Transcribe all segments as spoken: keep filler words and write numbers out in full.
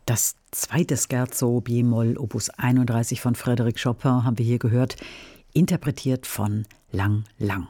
Das zweite Scherzo B-Moll Opus einunddreißig von Frédéric Chopin haben wir hier gehört, interpretiert von Lang Lang.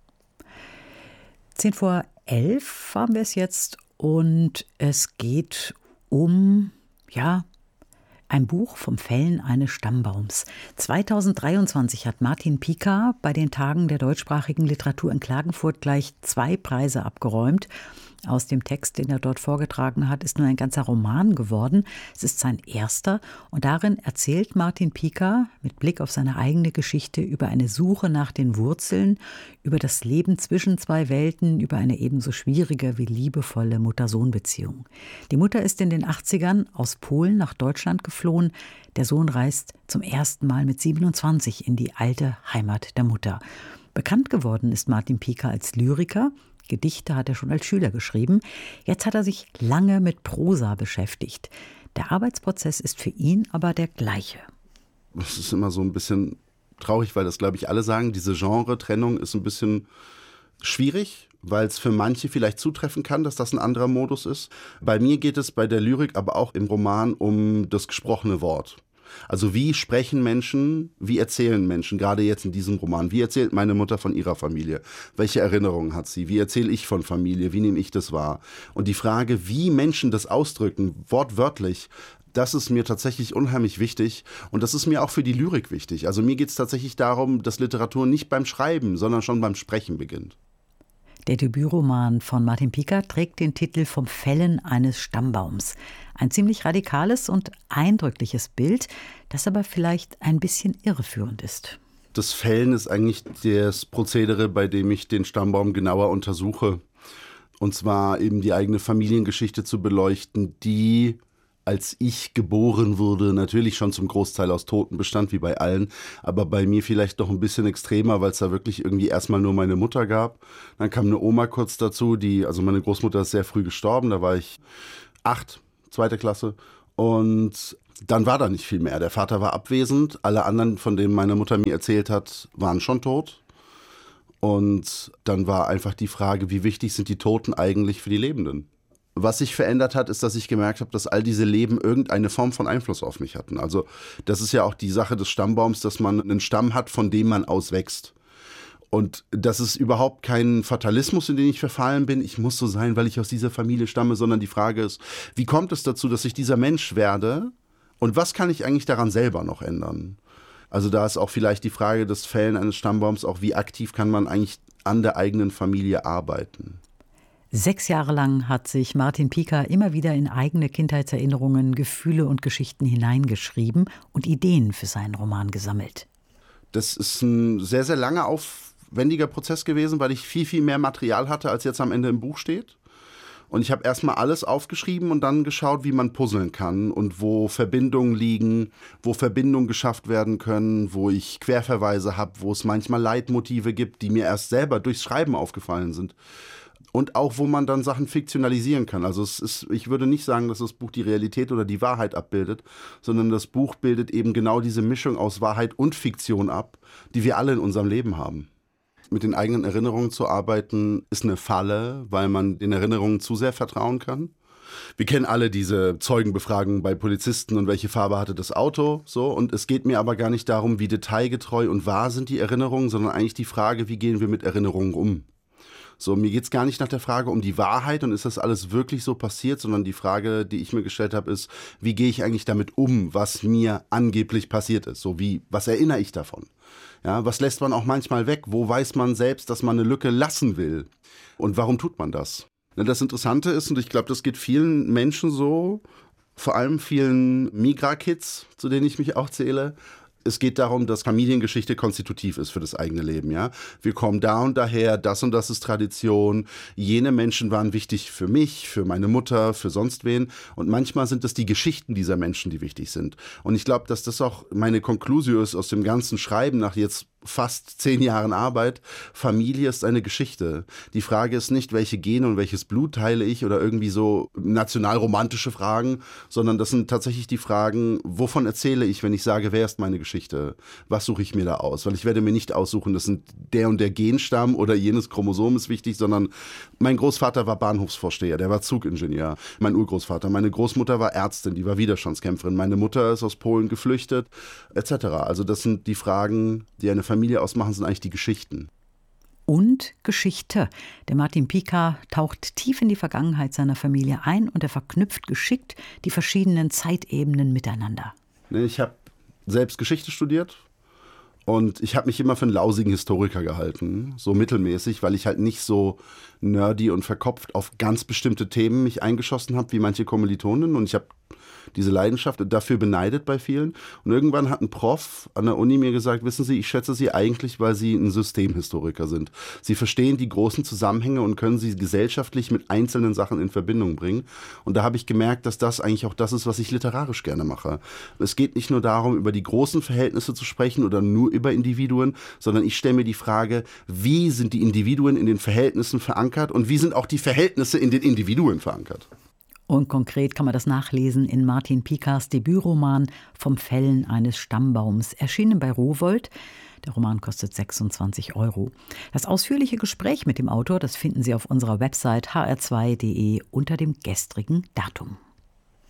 Zehn vor elf haben wir es jetzt und es geht um, ja, ein Buch vom Fällen eines Stammbaums. zweitausenddreiundzwanzig hat Martin Piker bei den Tagen der deutschsprachigen Literatur in Klagenfurt gleich zwei Preise abgeräumt. Aus dem Text, den er dort vorgetragen hat, ist nun ein ganzer Roman geworden. Es ist sein erster und darin erzählt Martin Piker mit Blick auf seine eigene Geschichte über eine Suche nach den Wurzeln, über das Leben zwischen zwei Welten, über eine ebenso schwierige wie liebevolle Mutter-Sohn-Beziehung. Die Mutter ist in den achtzigern aus Polen nach Deutschland geflohen. Der Sohn reist zum ersten Mal mit siebenundzwanzig in die alte Heimat der Mutter. Bekannt geworden ist Martin Piker als Lyriker. Gedichte hat er schon als Schüler geschrieben. Jetzt hat er sich lange mit Prosa beschäftigt. Der Arbeitsprozess ist für ihn aber der gleiche. Das ist immer so ein bisschen traurig, weil das, glaube ich, alle sagen, diese Genre-Trennung ist ein bisschen schwierig, weil es für manche vielleicht zutreffen kann, dass das ein anderer Modus ist. Bei mir geht es bei der Lyrik, aber auch im Roman um das gesprochene Wort. Also wie sprechen Menschen, wie erzählen Menschen, gerade jetzt in diesem Roman, wie erzählt meine Mutter von ihrer Familie, welche Erinnerungen hat sie, wie erzähle ich von Familie, wie nehme ich das wahr? Und die Frage, wie Menschen das ausdrücken, wortwörtlich, das ist mir tatsächlich unheimlich wichtig und das ist mir auch für die Lyrik wichtig. Also mir geht es tatsächlich darum, dass Literatur nicht beim Schreiben, sondern schon beim Sprechen beginnt. Der Debütroman von Martin Piker trägt den Titel Vom Fällen eines Stammbaums. Ein ziemlich radikales und eindrückliches Bild, das aber vielleicht ein bisschen irreführend ist. Das Fällen ist eigentlich das Prozedere, bei dem ich den Stammbaum genauer untersuche. Und zwar eben die eigene Familiengeschichte zu beleuchten, die, als ich geboren wurde, natürlich schon zum Großteil aus Toten bestand, wie bei allen, aber bei mir vielleicht noch ein bisschen extremer, weil es da wirklich irgendwie erstmal nur meine Mutter gab. Dann kam eine Oma kurz dazu, die, also meine Großmutter ist sehr früh gestorben, da war ich acht, zweite Klasse, und dann war da nicht viel mehr. Der Vater war abwesend, alle anderen, von denen meine Mutter mir erzählt hat, waren schon tot. Und dann war einfach die Frage, wie wichtig sind die Toten eigentlich für die Lebenden? Was sich verändert hat, ist, dass ich gemerkt habe, dass all diese Leben irgendeine Form von Einfluss auf mich hatten. Also das ist ja auch die Sache des Stammbaums, dass man einen Stamm hat, von dem man auswächst. Und das ist überhaupt kein Fatalismus, in den ich verfallen bin. Ich muss so sein, weil ich aus dieser Familie stamme, sondern die Frage ist, wie kommt es dazu, dass ich dieser Mensch werde? Und was kann ich eigentlich daran selber noch ändern? Also da ist auch vielleicht die Frage des Fällen eines Stammbaums, auch wie aktiv kann man eigentlich an der eigenen Familie arbeiten? Sechs Jahre lang hat sich Martin Piker immer wieder in eigene Kindheitserinnerungen, Gefühle und Geschichten hineingeschrieben und Ideen für seinen Roman gesammelt. Das ist ein sehr, sehr langer, aufwendiger Prozess gewesen, weil ich viel, viel mehr Material hatte, als jetzt am Ende im Buch steht. Und ich habe erstmal alles aufgeschrieben und dann geschaut, wie man puzzeln kann und wo Verbindungen liegen, wo Verbindungen geschafft werden können, wo ich Querverweise habe, wo es manchmal Leitmotive gibt, die mir erst selber durchs Schreiben aufgefallen sind. Und auch, wo man dann Sachen fiktionalisieren kann. Also es ist, ich würde nicht sagen, dass das Buch die Realität oder die Wahrheit abbildet, sondern das Buch bildet eben genau diese Mischung aus Wahrheit und Fiktion ab, die wir alle in unserem Leben haben. Mit den eigenen Erinnerungen zu arbeiten, ist eine Falle, weil man den Erinnerungen zu sehr vertrauen kann. Wir kennen alle diese Zeugenbefragungen bei Polizisten und welche Farbe hatte das Auto, so. Und es geht mir aber gar nicht darum, wie detailgetreu und wahr sind die Erinnerungen, sondern eigentlich die Frage, wie gehen wir mit Erinnerungen um? So, mir geht es gar nicht nach der Frage um die Wahrheit und ist das alles wirklich so passiert, sondern die Frage, die ich mir gestellt habe, ist, wie gehe ich eigentlich damit um, was mir angeblich passiert ist? So wie, was erinnere ich davon? Ja, was lässt man auch manchmal weg? Wo weiß man selbst, dass man eine Lücke lassen will? Und warum tut man das? Das Interessante ist, und ich glaube, das geht vielen Menschen so, vor allem vielen Migra-Kids, zu denen ich mich auch zähle, es geht darum, dass Familiengeschichte konstitutiv ist für das eigene Leben. Ja? Wir kommen da und daher, das und das ist Tradition. Jene Menschen waren wichtig für mich, für meine Mutter, für sonst wen. Und manchmal sind es die Geschichten dieser Menschen, die wichtig sind. Und ich glaube, dass das auch meine Conclusio ist aus dem ganzen Schreiben nach jetzt fast zehn Jahren Arbeit, Familie ist eine Geschichte. Die Frage ist nicht, welche Gene und welches Blut teile ich oder irgendwie so nationalromantische Fragen, sondern das sind tatsächlich die Fragen, wovon erzähle ich, wenn ich sage, wer ist meine Geschichte? Was suche ich mir da aus? Weil ich werde mir nicht aussuchen, das sind der und der Genstamm oder jenes Chromosom ist wichtig, sondern mein Großvater war Bahnhofsvorsteher, der war Zugingenieur. Mein Urgroßvater, meine Großmutter war Ärztin, die war Widerstandskämpferin. Meine Mutter ist aus Polen geflüchtet, et cetera. Also das sind die Fragen, die eine Familie ausmachen, sind eigentlich die Geschichten. Und Geschichte. Der Martin Piker taucht tief in die Vergangenheit seiner Familie ein und er verknüpft geschickt die verschiedenen Zeitebenen miteinander. Ich habe selbst Geschichte studiert und ich habe mich immer für einen lausigen Historiker gehalten, so mittelmäßig, weil ich halt nicht so nerdy und verkopft auf ganz bestimmte Themen mich eingeschossen habe, wie manche Kommilitonen, und ich habe diese Leidenschaft dafür beneidet bei vielen. Und irgendwann hat ein Prof an der Uni mir gesagt, wissen Sie, ich schätze Sie eigentlich, weil Sie ein Systemhistoriker sind. Sie verstehen die großen Zusammenhänge und können sie gesellschaftlich mit einzelnen Sachen in Verbindung bringen. Und da habe ich gemerkt, dass das eigentlich auch das ist, was ich literarisch gerne mache. Es geht nicht nur darum, über die großen Verhältnisse zu sprechen oder nur über Individuen, sondern ich stelle mir die Frage, wie sind die Individuen in den Verhältnissen verankert und wie sind auch die Verhältnisse in den Individuen verankert? Und konkret kann man das nachlesen in Martin Pikers Debütroman Vom Fällen eines Stammbaums, erschienen bei Rowohlt. Der Roman kostet sechsundzwanzig Euro. Das ausführliche Gespräch mit dem Autor, das finden Sie auf unserer Website h r zwei punkt d e unter dem gestrigen Datum.